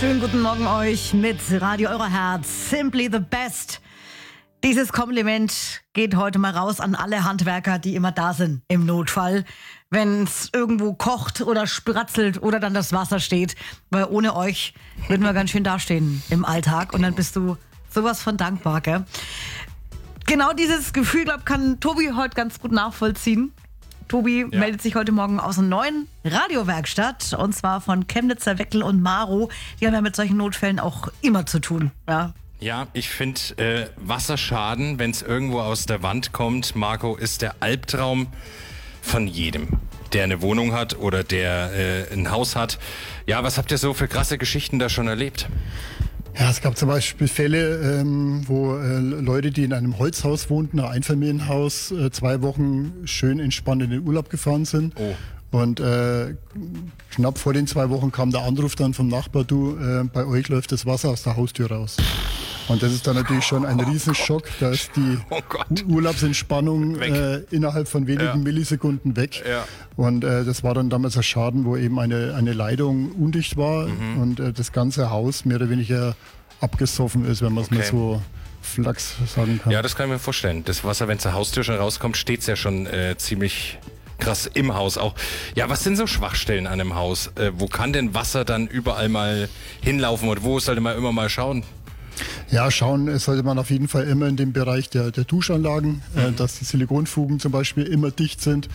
Schönen guten Morgen euch mit Radio Euroherz. Simply the best. Dieses Kompliment geht heute mal raus an alle Handwerker, die immer da sind im Notfall, wenn es irgendwo kocht oder spratzelt oder dann das Wasser steht. Weil ohne euch würden wir ganz schön dastehen im Alltag und dann bist du sowas von dankbar, gell? Genau dieses Gefühl, glaube ich, kann Tobi heute ganz gut nachvollziehen. Tobi meldet sich heute Morgen aus einer neuen Radiowerkstatt und zwar von Chemnitzer Weckel und Maro. Die haben ja mit solchen Notfällen auch immer zu tun. Ja, ich finde Wasserschaden, wenn es irgendwo aus der Wand kommt, Marco, ist der Albtraum von jedem, der eine Wohnung hat oder der ein Haus hat. Ja, was habt ihr so für krasse Geschichten da schon erlebt? Ja, es gab zum Beispiel Fälle, wo Leute, die in einem Holzhaus wohnten, ein Einfamilienhaus, 2 Wochen schön entspannt in den Urlaub gefahren sind. Oh. Und knapp vor den 2 Wochen kam der Anruf dann vom Nachbar, du, bei euch läuft das Wasser aus der Haustür raus. Und das ist dann natürlich schon ein Riesenschock. Da ist die Urlaubsentspannung innerhalb von wenigen Millisekunden weg. Ja. Und das war dann damals ein Schaden, wo eben eine Leitung undicht war und das ganze Haus mehr oder weniger abgesoffen ist, wenn man es mal so flachs sagen kann. Ja, das kann ich mir vorstellen. Das Wasser, wenn es zur Haustür schon rauskommt, steht es ja schon ziemlich krass im Haus auch. Ja, was sind so Schwachstellen an einem Haus? Wo kann denn Wasser dann überall mal hinlaufen und wo sollte man immer mal schauen? Ja, schauen sollte man auf jeden Fall immer in dem Bereich der Duschanlagen, dass die Silikonfugen zum Beispiel immer dicht sind.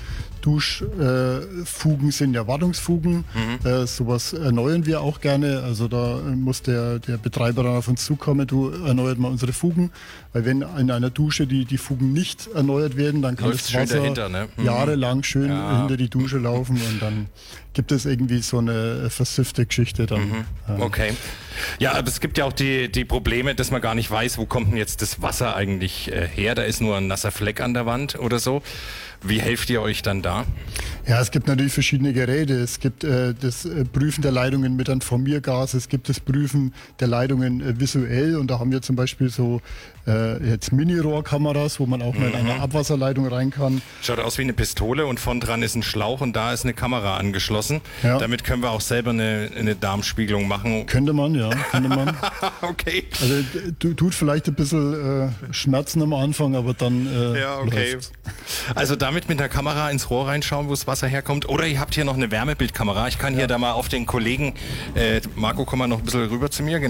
Duschfugen sind ja Wartungsfugen, sowas erneuern wir auch gerne. Also da muss der Betreiber dann auf uns zukommen, du erneuert mal unsere Fugen. Weil wenn in einer Dusche die Fugen nicht erneuert werden, dann kann das Wasser dahinter, jahrelang schön hinter die Dusche laufen und dann gibt es irgendwie so eine versiffte Geschichte dann. Okay. Ja, aber es gibt ja auch die Probleme, dass man gar nicht weiß, wo kommt denn jetzt das Wasser eigentlich her. Da ist nur ein nasser Fleck an der Wand oder so. Wie helft ihr euch dann da? Ja, es gibt natürlich verschiedene Geräte. Es gibt das Prüfen der Leitungen mit einem Formiergas. Es gibt das Prüfen der Leitungen visuell. Und da haben wir zum Beispiel so jetzt Mini-Rohrkameras, wo man auch mal in eine Abwasserleitung rein kann. Schaut aus wie eine Pistole und von dran ist ein Schlauch und da ist eine Kamera angeschlossen. Ja. Damit können wir auch selber eine Darmspiegelung machen. Könnte man, ja. Okay. Also tut vielleicht ein bisschen Schmerzen am Anfang, aber dann läuft's. Also damit mit der Kamera ins Rohr reinschauen, wo das Wasser herkommt. Oder ihr habt hier noch eine Wärmebildkamera. Ich kann hier da mal auf den Kollegen, Marco, komm mal noch ein bisschen rüber zu mir.